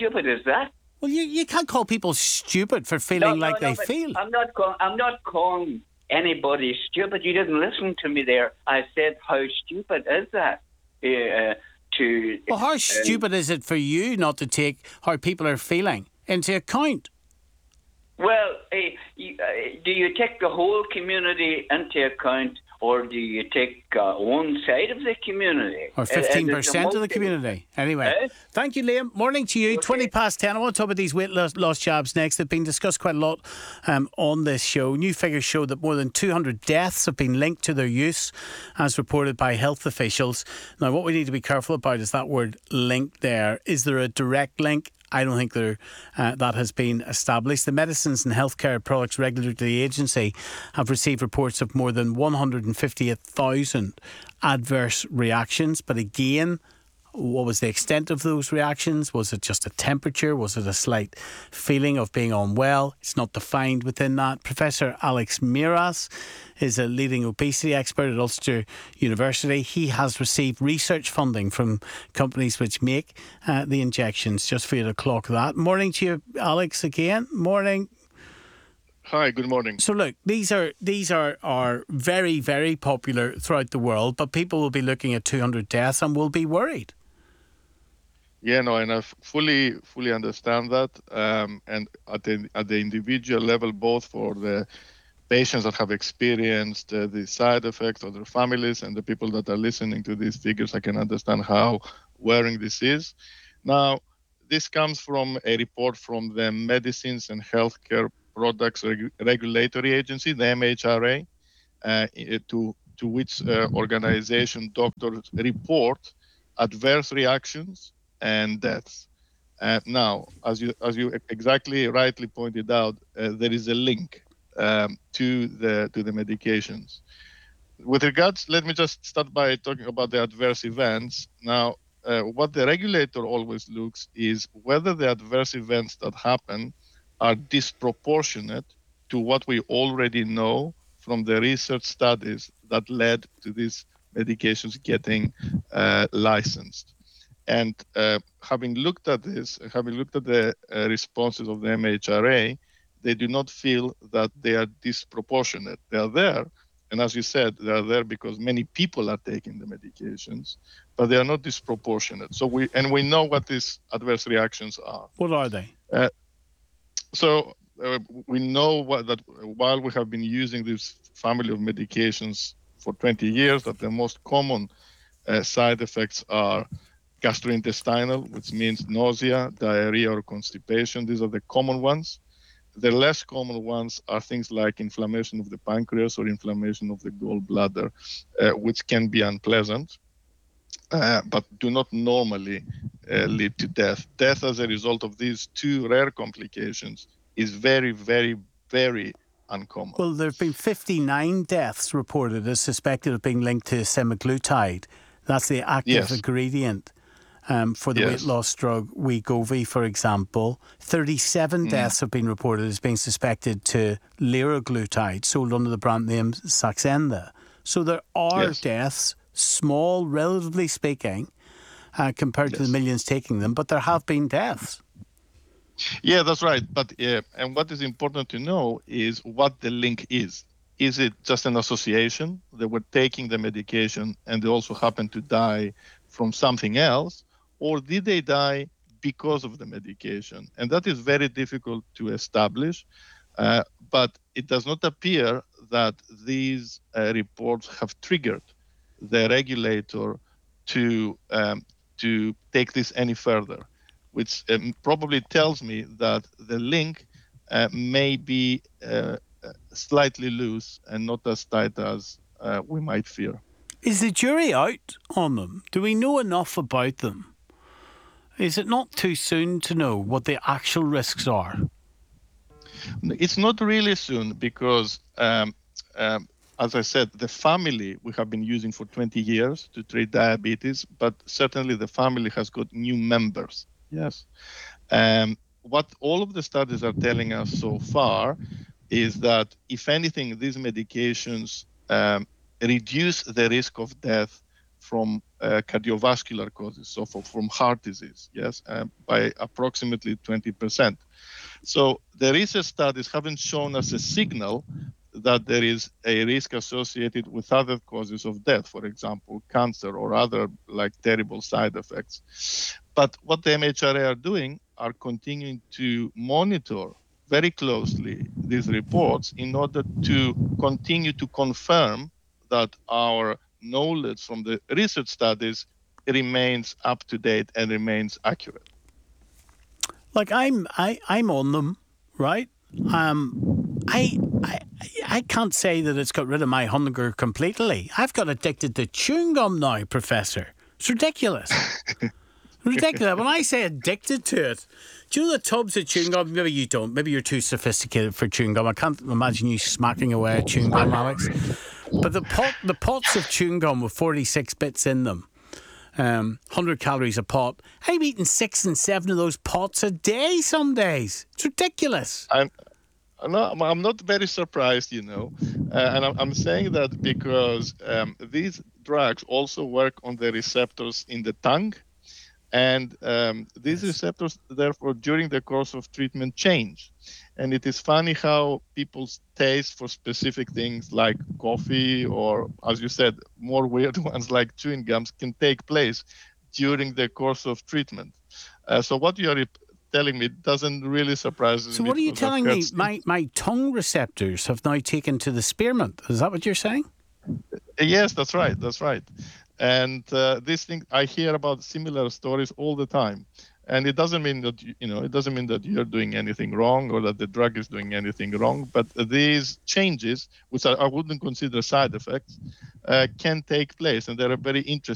stupid is that? Well, you can't call people stupid for feeling like they feel. I'm not calling anybody stupid. You didn't listen to me there. I said, how stupid is that? Well, how stupid is it for you not to take how people are feeling into account? Well, do you take the whole community into account, or do you take one side of the community? Or 15% of the community? Anyway, Thank you, Liam. Morning to you. Okay. 10:20. I want to talk about these weight loss jabs next. They've been discussed quite a lot on this show. New figures show that more than 200 deaths have been linked to their use, as reported by health officials. Now, what we need to be careful about is that word linked there. Is there a direct link? I don't think that has been established. The Medicines and Healthcare Products Regulatory Agency have received reports of more than 158,000 adverse reactions. But again, what was the extent of those reactions? Was it just a temperature? Was it a slight feeling of being unwell? It's not defined within that. Professor Alex Miras is a leading obesity expert at Ulster University. He has received research funding from companies which make the injections, just for you to clock that. Morning to you, Alex, again. Morning. Hi, good morning. So look, these are very, very popular throughout the world, but people will be looking at 200 deaths and will be worried. Yeah, no, and I fully understand that. And at the individual level, both for the patients that have experienced the side effects, or their families, and the people that are listening to these figures, I can understand how worrying this is. Now, this comes from a report from the Medicines and Healthcare Products Regulatory Agency, the MHRA, to which organization doctors report adverse reactions and deaths. Now, as you exactly rightly pointed out, there is a link to the medications. With regards, let me just start by talking about the adverse events. Now, what the regulator always looks is whether the adverse events that happen are disproportionate to what we already know from the research studies that led to these medications getting licensed. And having looked at this, having looked at the responses of the MHRA, they do not feel that they are disproportionate. They are there, and as you said, they are there because many people are taking the medications, but they are not disproportionate. So we know what these adverse reactions are. What are they? We know that while we have been using this family of medications for 20 years, that the most common side effects are gastrointestinal, which means nausea, diarrhea, or constipation. These are the common ones. The less common ones are things like inflammation of the pancreas or inflammation of the gallbladder, which can be unpleasant, but do not normally lead to death. Death as a result of these two rare complications is very, very, very uncommon. Well, there have been 59 deaths reported as suspected of being linked to semaglutide. That's the active ingredient for the weight loss drug Wegovy, for example. 37 deaths have been reported as being suspected to liraglutide, sold under the brand name Saxenda. So there are deaths, small, relatively speaking, compared to the millions taking them, but there have been deaths. Yeah, that's right. But and what is important to know is what the link is. Is it just an association? They were taking the medication and they also happened to die from something else, or did they die because of the medication? And that is very difficult to establish. But it does not appear that these reports have triggered the regulator to take this any further, which probably tells me that the link may be slightly loose and not as tight as we might fear. Is the jury out on them? Do we know enough about them? Is it not too soon to know what the actual risks are? It's not really soon because, as I said, the family we have been using for 20 years to treat diabetes, but certainly the family has got new members. Yes. What all of the studies are telling us so far is that, if anything, these medications reduce the risk of death from cardiovascular causes, so from heart disease, yes, by approximately 20%. So the research studies haven't shown us a signal that there is a risk associated with other causes of death, for example, cancer or other like terrible side effects. But what the MHRA are doing are continuing to monitor very closely these reports in order to continue to confirm that our knowledge from the research studies remains up to date and remains accurate. Like I'm on them, right? I can't say that it's got rid of my hunger completely. I've got addicted to chewing gum now, Professor. It's ridiculous. Ridiculous. When I say addicted to it, do you know the tubs of chewing gum? Maybe you don't. Maybe you're too sophisticated for chewing gum. I can't imagine you smacking away at chewing gum, Alex. But the pots of chewing gum with 46 bits in them, 100 calories a pot. I'm eating 6 and 7 of those pots a day some days. It's ridiculous. I'm not very surprised, and I'm saying that because these drugs also work on the receptors in the tongue, and these receptors, therefore, during the course of treatment change. And it is funny how people's taste for specific things like coffee or, as you said, more weird ones like chewing gums can take place during the course of treatment. So what you are telling me doesn't really surprise me. So what are you telling me? My tongue receptors have now taken to the spearmint. Is that what you're saying? Yes, that's right. And these things, I hear about similar stories all the time. And it doesn't mean that you're doing anything wrong or that the drug is doing anything wrong. But these changes, which I wouldn't consider side effects, can take place, and they're very interesting.